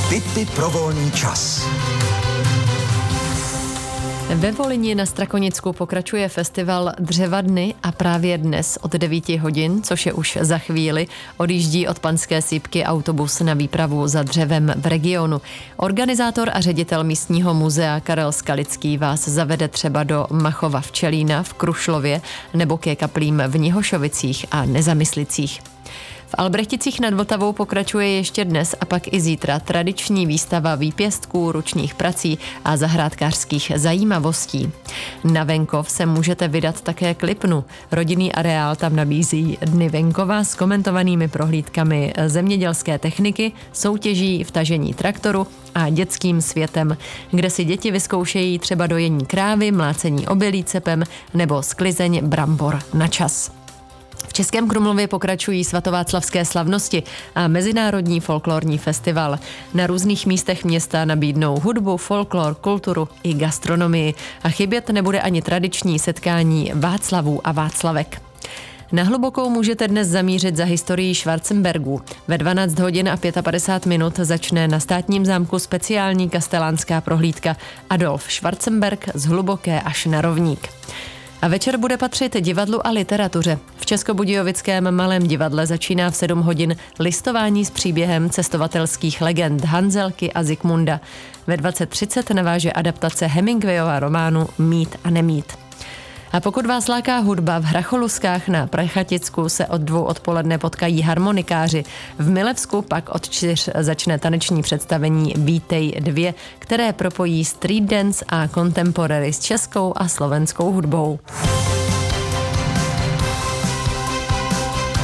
Tipy pro volný čas. Ve Volyni na Strakonicku pokračuje festival Dřeva dny a právě dnes od 9 hodin, což je už za chvíli, odjíždí od Panské Sýpky autobus na výpravu za dřevem v regionu. Organizátor a ředitel místního muzea Karel Skalický vás zavede třeba do Machova Včelína v Krušlově nebo ke kaplím v Nihošovicích a Nezamyslicích. V Albrechticích nad Vltavou pokračuje ještě dnes a pak i zítra tradiční výstava výpěstků, ručních prací a zahrádkářských zajímavostí. Na venkov se můžete vydat také k Lipnu. Rodinný areál tam nabízí Dny venkova s komentovanými prohlídkami zemědělské techniky, soutěží v tažení traktoru a dětským světem, kde si děti vyzkoušejí třeba dojení krávy, mlácení obilí cepem nebo sklizeň brambor na čas. V Českém Krumlově pokračují svatováclavské slavnosti a mezinárodní folklorní festival. Na různých místech města nabídnou hudbu, folklor, kulturu i gastronomii a chybět nebude ani tradiční setkání Václavů a Václavek. Na Hlubokou můžete dnes zamířit za historií Schwarzenbergů. Ve 12 hodin a 55 minut začne na Státním zámku speciální kastelánská prohlídka Adolf Schwarzenberg z Hluboké až na Rovník. A večer bude patřit divadlu a literatuře. V Českobudějovickém Malém divadle začíná v 7 hodin listování s příběhem cestovatelských legend Hanzelky a Zikmunda. Ve 20:30 naváže adaptace Hemingwayova románu Mít a nemít. A pokud vás láká hudba, v Hracholuskách na Prachaticku se od 2 odpoledne potkají harmonikáři. V Milevsku pak od 4 začne taneční představení Vítej 2, které propojí street dance a contemporary s českou a slovenskou hudbou.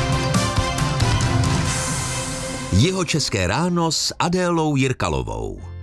Jihočeské ráno s Adélou Jirkalovou.